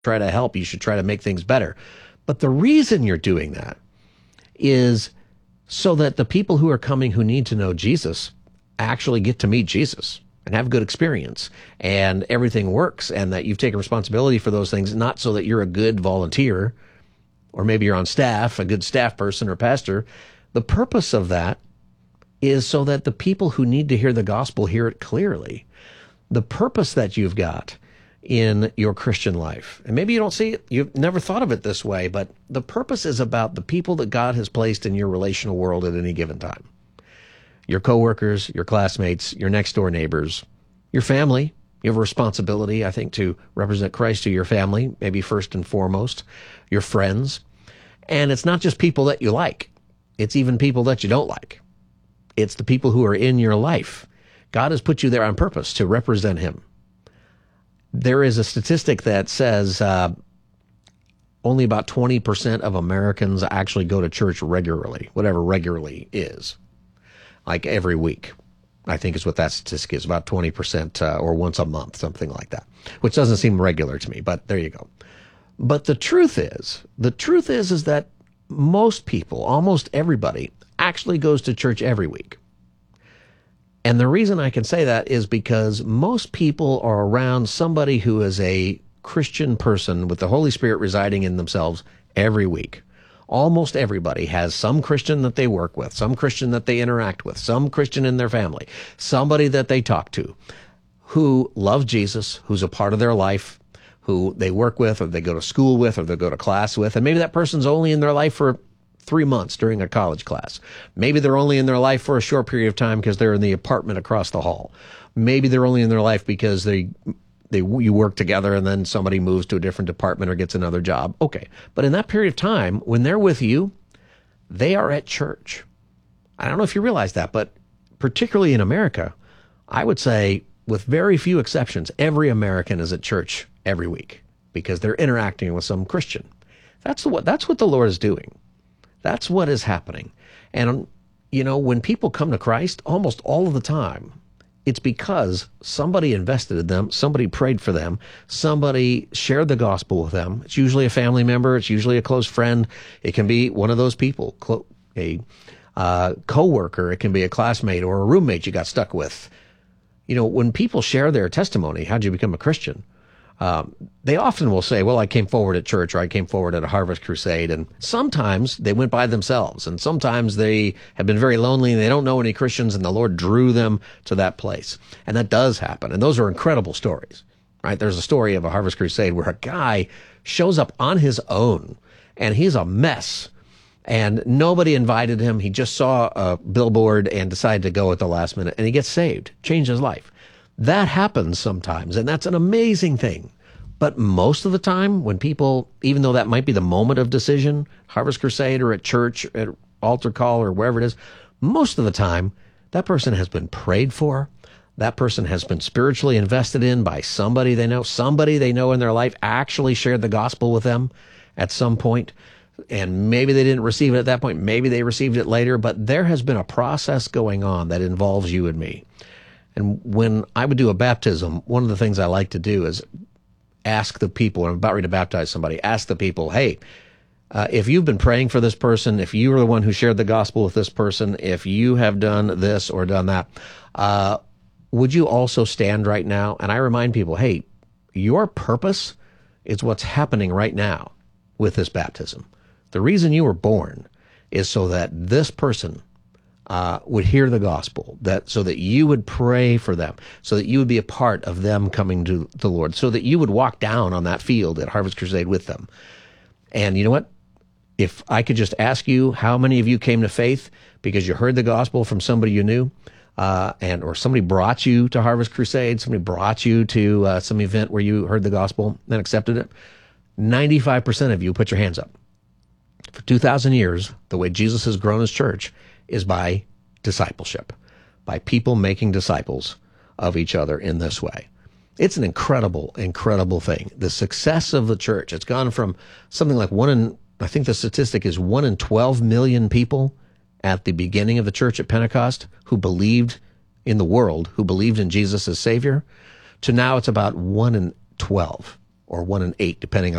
try to help. You should try to make things better. But the reason you're doing that is so that the people who are coming who need to know Jesus actually get to meet Jesus and have a good experience and everything works, and that you've taken responsibility for those things, not so that you're a good volunteer or maybe you're on staff, a good staff person or pastor. The purpose of that is so that the people who need to hear the gospel hear it clearly. The purpose that you've got in your Christian life, and maybe you don't see it, you've never thought of it this way, but the purpose is about the people that God has placed in your relational world at any given time. Your coworkers, your classmates, your next door neighbors, your family. You have a responsibility, I think, to represent Christ to your family, maybe first and foremost, your friends. And it's not just people that you like. It's even people that you don't like. It's the people who are in your life. God has put you there on purpose to represent him. There is a statistic that says only about 20% of Americans actually go to church regularly, whatever regularly is, like every week. I think is what that statistic is, about 20% or once a month, something like that, which doesn't seem regular to me, but there you go. But the truth is that most people, almost everybody, actually goes to church every week. And the reason I can say that is because most people are around somebody who is a Christian person with the Holy Spirit residing in themselves every week. Almost everybody has some Christian that they work with, some Christian that they interact with, some Christian in their family, somebody that they talk to who loves Jesus, who's a part of their life, who they work with or they go to school with or they go to class with. And maybe that person's only in their life for 3 months during a college class. Maybe they're only in their life for a short period of time because they're in the apartment across the hall. Maybe they're only in their life because you work together and then somebody moves to a different department or gets another job. Okay. But in that period of time, when they're with you, they are at church. I don't know if you realize that, but particularly in America, I would say with very few exceptions, every American is at church every week because they're interacting with some Christian. That's what the Lord is doing. That's what is happening. And, when people come to Christ, almost all of the time, it's because somebody invested in them, somebody prayed for them, somebody shared the gospel with them. It's usually a family member. It's usually a close friend. It can be one of those people, a coworker. It can be a classmate or a roommate you got stuck with. When people share their testimony, how'd you become a Christian? They often will say, well, I came forward at church or I came forward at a Harvest Crusade. And sometimes they went by themselves and sometimes they have been very lonely and they don't know any Christians and the Lord drew them to that place. And that does happen. And those are incredible stories, right? There's a story of a Harvest Crusade where a guy shows up on his own and he's a mess and nobody invited him. He just saw a billboard and decided to go at the last minute and he gets saved, changed his life. That happens sometimes, and that's an amazing thing. But most of the time, when people, even though that might be the moment of decision, Harvest Crusade or at church, at altar call or wherever it is, most of the time, that person has been prayed for. That person has been spiritually invested in by somebody they know. Somebody they know in their life actually shared the gospel with them at some point. And maybe they didn't receive it at that point. Maybe they received it later. But there has been a process going on that involves you and me. And when I would do a baptism, one of the things I like to do is ask the people, I'm about ready to baptize somebody, ask the people, hey, if you've been praying for this person, if you were the one who shared the gospel with this person, if you have done this or done that, would you also stand right now? And I remind people, hey, your purpose is what's happening right now with this baptism. The reason you were born is so that this person would hear the gospel, so that you would pray for them, so that you would be a part of them coming to the Lord, so that you would walk down on that field at Harvest Crusade with them. And you know what? If I could just ask you, how many of you came to faith because you heard the gospel from somebody you knew, or somebody brought you to Harvest Crusade, somebody brought you to some event where you heard the gospel and accepted it? 95% of you put your hands up. For 2,000 years, the way Jesus has grown his church is by discipleship, by people making disciples of each other in this way. It's an incredible, incredible thing. The success of the church, it's gone from something like I think the statistic is 1 in 12 million people at the beginning of the church at Pentecost who believed in Jesus as Savior, to now it's about 1 in 12 or 1 in 8, depending